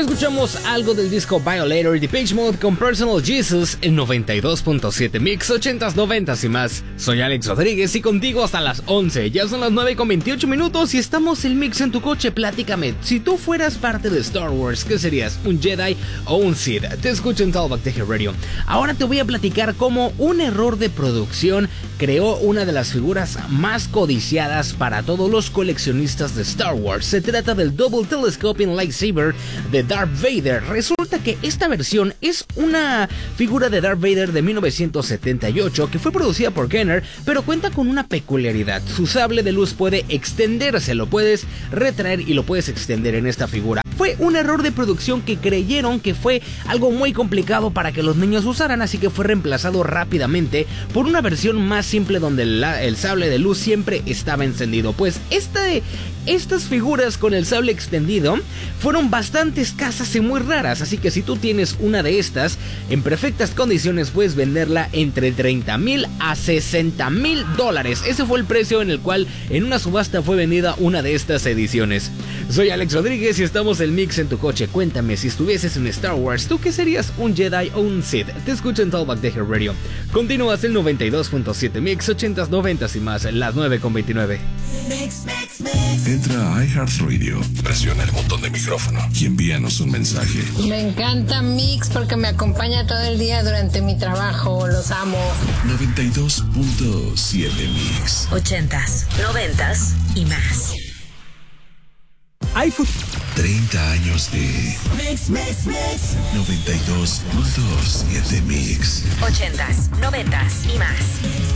Escuchamos algo del disco Violator, Depeche Mode con Personal Jesus, el 92.7 Mix, 80s, 90s y más. Soy Alex Rodríguez y contigo hasta las 11. Ya son las 9:28 y estamos en Mix en tu coche. Platícame, si tú fueras parte de Star Wars, ¿qué serías? ¿Un Jedi o un Sith? Te escucho en Talkback de Radio. Ahora te voy a platicar cómo un error de producción creó una de las figuras más codiciadas para todos los coleccionistas de Star Wars. Se trata del Double Telescoping Lightsaber de Darth Vader. Resulta que esta versión es una figura de Darth Vader de 1978 que fue producida por Kenner, pero cuenta con una peculiaridad. Su sable de luz puede extenderse, lo puedes retraer y lo puedes extender en esta figura. Fue un error de producción que creyeron que fue algo muy complicado para que los niños usaran, así que fue reemplazado rápidamente por una versión más simple donde el sable de luz siempre estaba encendido. Pues estas figuras con el sable extendido fueron bastante escasas y muy raras, así que si tú tienes una de estas en perfectas condiciones puedes venderla entre $30,000 a $60,000. Ese fue el precio en el cual en una subasta fue vendida una de estas ediciones. Soy Alex Rodríguez y estamos en Mix en tu coche. Cuéntame, si estuvieses en Star Wars, ¿tú qué serías? ¿Un Jedi o un Sith? Te escucho en Talkback de Radio. Continúas el 92.7 Mix, 80s, 90s y más, las 9:29. Entra a iHeartRadio, presiona el botón de micrófono y envíanos un mensaje. Me encanta Mix porque me acompaña todo el día durante mi trabajo. Los amo. 92.7 Mix. 80s, 90s y más. iFood. 30 años de Mix, Mix, Mix. 92.7 Mix. 80s, 90s y más.